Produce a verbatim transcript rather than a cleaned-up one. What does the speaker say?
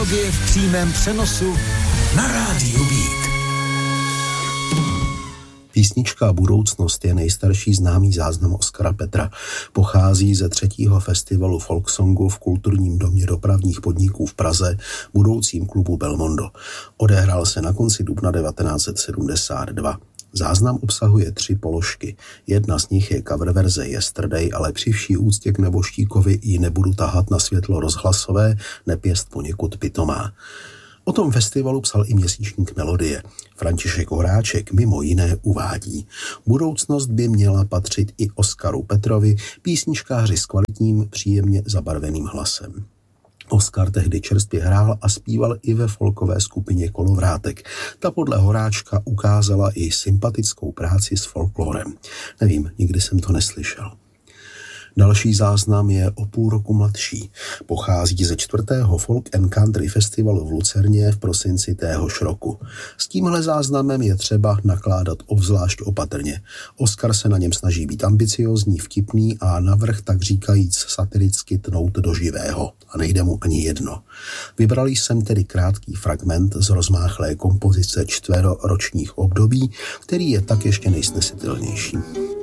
Nostalgie v přímém přenosu na Rádiu Beat. Písnička Budoucnost je nejstarší známý záznam Oskara Petra. Pochází ze třetího festivalu folksongu v Kulturním domě dopravních podniků v Praze, budoucím klubu Belmondo. Odehrál se na konci dubna devatenáct set sedmdesát dva. Záznam obsahuje tři položky. Jedna z nich je cover verze Yesterday, ale při vší úctě k neboštíkovi ji nebudu tahat na světlo rozhlasové, nepěst poněkud pitomá. O tom festivalu psal i měsíčník Melodie. František Horáček mimo jiné uvádí: budoucnost by měla patřit i Oskaru Petrovi, písničkáři s kvalitním, příjemně zabarveným hlasem. Oskar tehdy čerstvě hrál a zpíval i ve folkové skupině Kolovrátek. Ta podle Horáčka ukázala i sympatickou práci s folklorem. Nevím, nikdy jsem to neslyšel. Další záznam je o půl roku mladší. Pochází ze čtvrtého Folk and Country Festivalu v Lucerně v prosinci téhož roku. S tímhle záznamem je třeba nakládat obzvlášť opatrně. Oskar se na něm snaží být ambiciózní, vtipný a navrch tak říkajíc satiricky tnout do živého. A nejde mu ani jedno. Vybral jsem tedy krátký fragment z rozmáchlé kompozice čtveroročních období, který je tak ještě nejsnesitelnější.